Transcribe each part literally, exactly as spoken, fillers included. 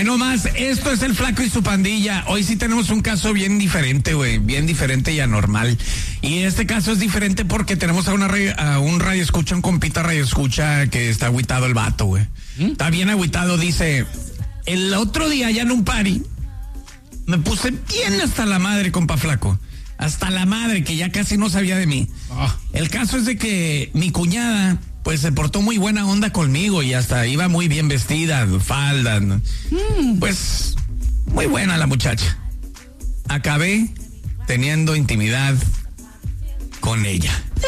Ay, no más, esto es el Flaco y su pandilla. Hoy sí tenemos un caso bien diferente, güey, bien diferente y anormal. Y este caso es diferente porque tenemos a, una radio, a un radio escucha, un compita radio escucha que está agüitado el vato, güey. ¿Mm? Está bien agüitado, dice, el otro día ya en un party, me puse bien hasta la madre, compa Flaco. Hasta la madre, que ya casi no sabía de mí. Oh. El caso es de que mi cuñada, pues se portó muy buena onda conmigo y hasta iba muy bien vestida, falda. Mm. Pues, muy buena la muchacha. Acabé teniendo intimidad con ella.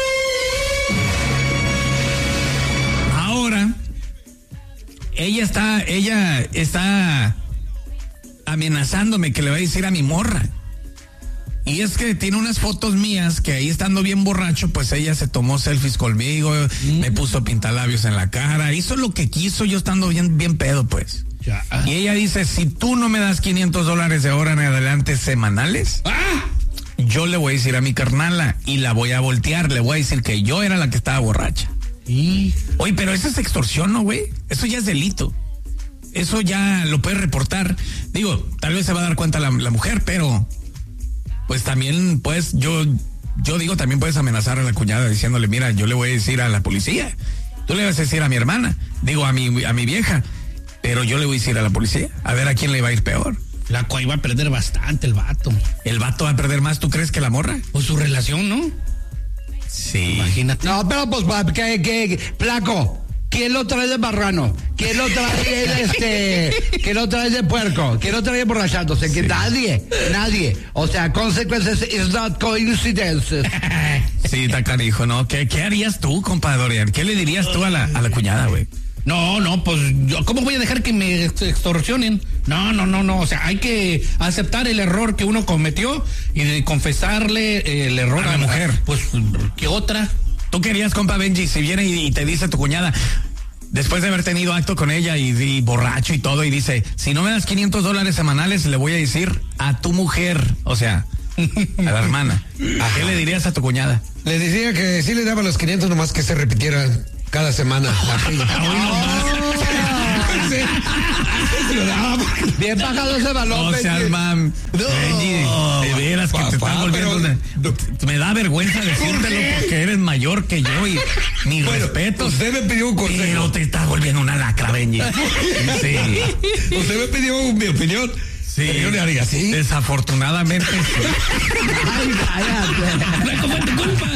Ahora, ella está, ella está amenazándome que le va a decir a mi morra. Y es que tiene unas fotos mías que ahí estando bien borracho, pues ella se tomó selfies conmigo, mm. me puso pintalabios en la cara, hizo lo que quiso yo estando bien, bien pedo, pues. Ya. Y ella dice, si tú no me das quinientos dólares de ahora en adelante semanales, ¡ah!, yo le voy a decir a mi carnala y la voy a voltear, le voy a decir que yo era la que estaba borracha. ¿Y? Oye, pero eso es extorsión, ¿no, güey? Eso ya es delito. Eso ya lo puedes reportar. Digo, tal vez se va a dar cuenta la, la mujer, pero... pues también, pues, yo, yo digo, también puedes amenazar a la cuñada diciéndole, mira, yo le voy a decir a la policía. Tú le vas a decir a mi hermana, digo, a mi, a mi vieja, pero yo le voy a decir a la policía, a ver a quién le va a ir peor. La cual va a perder bastante el vato. ¿El vato va a perder más, tú crees, que la morra? Pues su relación, ¿no? Sí. Imagínate. No, pero pues, ¿qué, qué, Flaco? ¿Quién lo trae de marrano? ¿Quién lo trae de este? ¿Quién lo trae de puerco? ¿Quién lo trae borrachándose? Que sí. nadie, nadie. O sea, consecuencias is not coincidences. Sí, está canijo, ¿no? ¿Qué, qué harías tú, compadre Dorian? ¿Qué le dirías tú a la, a la cuñada, güey? No, no, pues, yo, ¿cómo voy a dejar que me extorsionen? No, no, no, no, o sea, hay que aceptar el error que uno cometió y de confesarle el error a, a la mujer. Pues, ¿qué otra? ¿Tú querías, compa Benji, si viene y, y te dice tu cuñada, después de haber tenido acto con ella y, y borracho y todo, y dice, si no me das quinientos dólares semanales, le voy a decir a tu mujer, o sea, a la hermana, ¿a qué le dirías a tu cuñada? Le decía que sí le daba los quinientos, nomás que se repitiera cada semana. Bien bajado ese balón. No seas, mam. No. Benji, de veras que papá, te están volviendo una... Me da vergüenza decírtelo porque eres mayor que yo y mi bueno, respeto. Usted me pidió un consejo. Pero te estás volviendo una lacra, Benji. Sí. Usted me pidió mi opinión. Sí. Pero yo le haría así. Desafortunadamente sí. Ay, cállate. ¿Cómo fue tu culpa?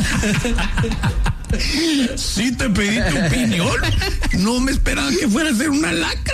Sí te pedí tu opinión. No me esperaba que fuera a ser una lacra.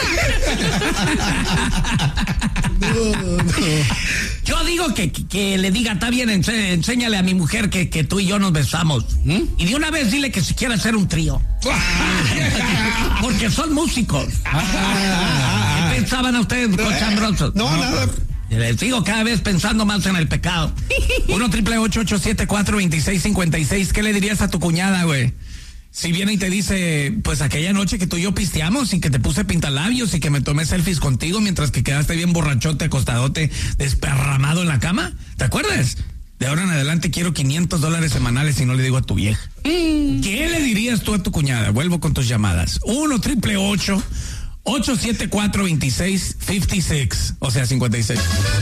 No, no. Yo digo que, que, que le diga, está bien, ense, enséñale a mi mujer que, que tú y yo nos besamos. ¿Mm? Y de una vez dile que si quiere hacer un trío. Porque son músicos. ¿Qué pensaban ustedes, cochambrosos? No, no, nada. Les digo, cada vez pensando más en el pecado. uno triple ocho ocho siete cuatro dos seis cinco seis. ¿Qué le dirías a tu cuñada, güey? Si viene y te dice, pues aquella noche que tú y yo pisteamos y que te puse pintalabios y que me tomé selfies contigo mientras que quedaste bien borrachote, acostadote, desparramado en la cama. ¿Te acuerdas? De ahora en adelante quiero quinientos dólares semanales y no le digo a tu vieja. Mm. ¿Qué le dirías tú a tu cuñada? Vuelvo con tus llamadas. uno triple ocho ocho siete cuatro dos seis cinco seis, o sea, cincuenta y seis.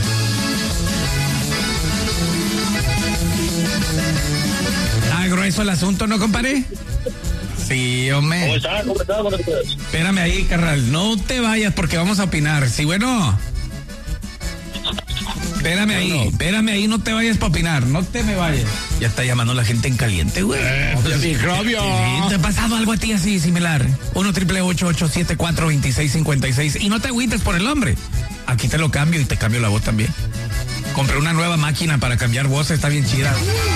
Ah, grueso el asunto, ¿no, compadre? Sí, hombre. ¿Cómo está? ¿Cómo está? ¿Cómo está? Espérame ahí, carnal. No te vayas porque vamos a opinar. Sí, bueno. Espérame ahí, no. espérame ahí, no te vayas para opinar, no te me vayas. Ya está llamando la gente en caliente, güey. Eh, microbio. ¿Te ha pasado algo a ti así similar? uno triple ocho ocho siete cuatro dos seis cinco seis. Y no te agüites por el hombre. Aquí te lo cambio y te cambio la voz también. Compré una nueva máquina para cambiar voces, está bien chida.